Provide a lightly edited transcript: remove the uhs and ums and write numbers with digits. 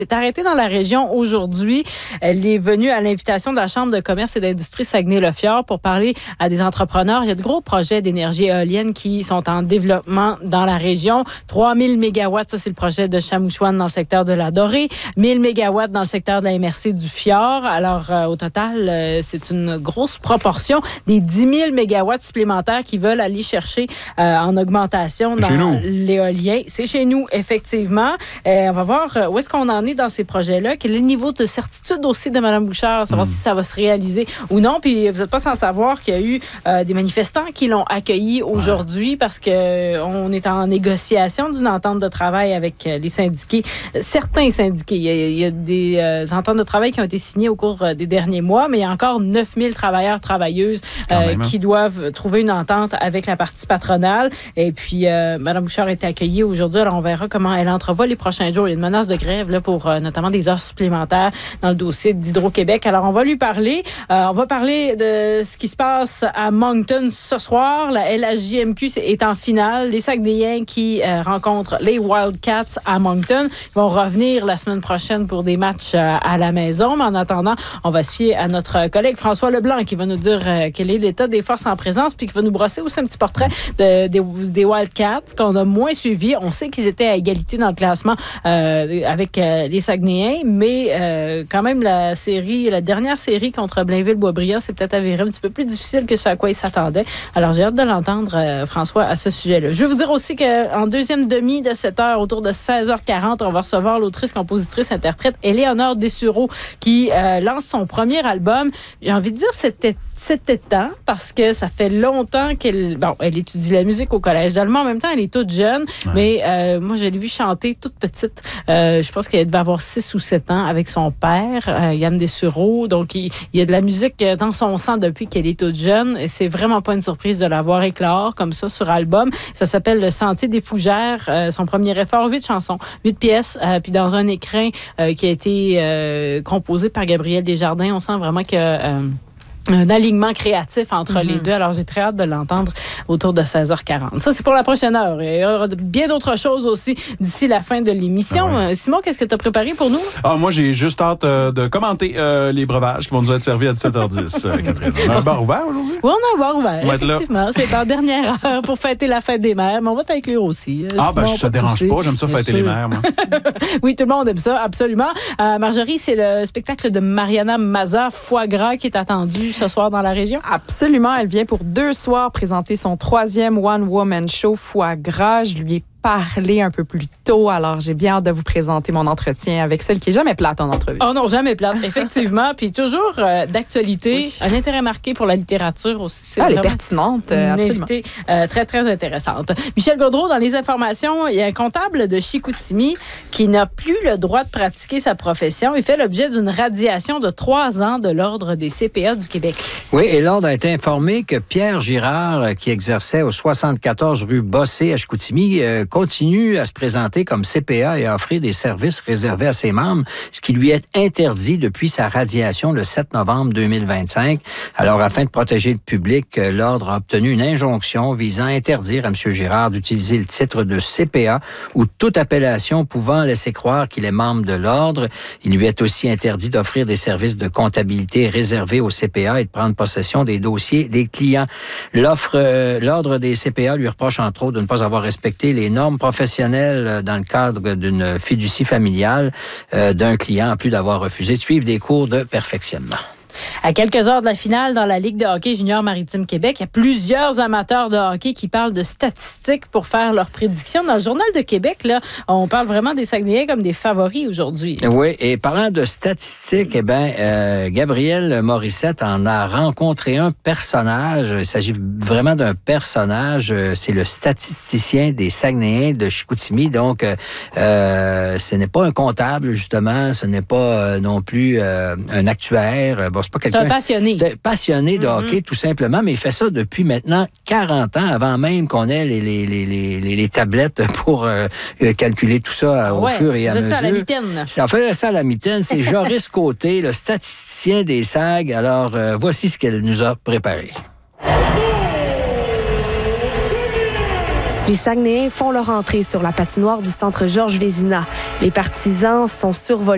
est arrêtée dans la région aujourd'hui. Elle est venue à l'invitation de la Chambre de commerce et d'industrie Saguenay-le-Fjord pour parler à des entrepreneurs. Il y a de gros projets d'énergie éolienne qui sont en développement dans la région. 3000 mégawatts, ça c'est le projet de Chamouchouane dans le secteur de la Dorée. 1000 mégawatts dans le secteur de la MRC du Fjord. Alors, au total, c'est une grosse proportion des 10 000 mégawatts supplémentaires qui veulent aller chercher en augmentation dans l'éolien. C'est chez nous, effectivement. On va voir où est-ce qu'on en est dans ces projets-là, quel est le niveau de certitude aussi de Mme Bouchard, savoir si ça va se réaliser ou non. Puis vous n'êtes pas sans savoir qu'il y a eu des manifestants qui l'ont accueilli aujourd'hui parce qu'on est en négociation d'une entente de travail avec les syndiqués, certains syndiqués. Il y a des ententes de travail qui ont été signées au cours des derniers mois, mais il y a encore 9000 travailleurs, travailleuses qui doivent trouver une entente avec la partie patronale. Et puis, Mme Bouchard a été accueillie aujourd'hui. Alors, on verra comment elle entrevoit les prochains jours. Il y a une menace de grève là, pour notamment des heures supplémentaires dans le dossier d'Hydro-Québec. Alors, on va lui parler. On va parler de ce qui se passe à Moncton ce soir. La LHJMQ est en finale. Les Saguenayens qui rencontrent les Wildcats à Moncton vont revenir la semaine prochaine pour des matchs à la maison. Mais en attendant, on va se fier à notre collègue François Leblanc qui va nous dire quel est l'état des forces en présence puis qui va nous brosser aussi un petit portrait des Wildcats qu'on a moins suivi. On sait qu'ils étaient à égalité dans le classement avec les Saguenayens, mais quand même la dernière série contre Blainville-Boisbriand, c'est peut-être avéré un petit peu plus difficile que ce à quoi ils s'attendaient. Alors, j'ai hâte de l'entendre, François, à ce sujet-là. Je vais vous dire aussi qu'en deuxième demi de cette heure, autour de 16h40, on va recevoir l'autrice, compositrice, interprète Éléonore Dessureau qui lance son premier album. J'ai envie de dire c'était temps parce que ça fait longtemps qu'elle étudie la musique au Collège d'Allemand. En même temps, elle est toute jeune, mais moi, je l'ai vue chanter toute petite. Je pense qu'elle devait avoir 6 ou 7 ans avec son père, Yann Dessureau. Donc, il y a de la musique dans son sang depuis qu'elle est toute jeune. Et c'est vraiment pas une surprise de la voir éclore comme ça sur album. Ça s'appelle Le Sentier des Fougères. Son premier effort, 8 chansons, 8 pièces. Puis dans un écrin qui a été composé par Gabriel Desjardins, on sent vraiment que... un alignement créatif entre les deux. Alors, j'ai très hâte de l'entendre autour de 16h40. Ça, c'est pour la prochaine heure. Il y aura bien d'autres choses aussi d'ici la fin de l'émission. Simon, qu'est-ce que tu as préparé pour nous? Moi, j'ai juste hâte de commenter les breuvages qui vont nous être servis à 17h10, Catherine. On a un bar ouvert aujourd'hui? Oui, on a un bar ouvert, effectivement. C'est en dernière heure pour fêter la fête des mères, mais on va t'inclure aussi. Simon, ça ne dérange pas. J'aime ça fêter les mères, moi. Oui, tout le monde aime ça, absolument. Marjorie, c'est le spectacle de Mariana Maza, Foie gras, qui est attendu ce soir dans la région? Absolument. Elle vient pour 2 soirs présenter son 3e One Woman Show Foie gras. Je lui ai parlé un peu plus tôt, alors j'ai bien hâte de vous présenter mon entretien avec celle qui est jamais plate en entrevue. Oh non, jamais plate, effectivement. Puis toujours d'actualité, un intérêt marqué pour la littérature aussi. Elle est pertinente, absolument. Invitée très, très intéressante. Michel Gaudreault, dans les informations, il y a un comptable de Chicoutimi qui n'a plus le droit de pratiquer sa profession. Il fait l'objet d'une radiation de 3 ans de l'Ordre des CPA du Québec. Oui, et l'Ordre a été informé que Pierre Girard, qui exerçait au 74 rue Bossé à Chicoutimi, continue à se présenter comme CPA et à offrir des services réservés à ses membres, ce qui lui est interdit depuis sa radiation le 7 novembre 2025. Alors, afin de protéger le public, l'Ordre a obtenu une injonction visant à interdire à M. Girard d'utiliser le titre de CPA ou toute appellation pouvant laisser croire qu'il est membre de l'Ordre. Il lui est aussi interdit d'offrir des services de comptabilité réservés au CPA et de prendre possession des dossiers des clients. L'Ordre des CPA lui reproche entre autres de ne pas avoir respecté les normes professionnelles dans le cadre d'une fiducie familiale d'un client, en plus d'avoir refusé de suivre des cours de perfectionnement. À quelques heures de la finale dans la Ligue de hockey junior Maritime Québec, il y a plusieurs amateurs de hockey qui parlent de statistiques pour faire leurs prédictions. Dans le Journal de Québec, là, on parle vraiment des Saguenayens comme des favoris aujourd'hui. Oui, et parlant de statistiques, Gabriel Morissette en a rencontré un personnage. Il s'agit vraiment d'un personnage. C'est le statisticien des Saguenayens de Chicoutimi. Donc, ce n'est pas un comptable, justement. Ce n'est pas non plus un actuaire. C'est un passionné. C'est un passionné de hockey, tout simplement, mais il fait ça depuis maintenant 40 ans, avant même qu'on ait les tablettes pour calculer tout ça au fur et à mesure. Ça à la mitaine. Ça fait ça à la mitaine. C'est Joris Côté, le statisticien des SAG. Alors, voici ce qu'elle nous a préparé. Les Saguenayens font leur entrée sur la patinoire du centre Georges Vézina. Les partisans sont survoltés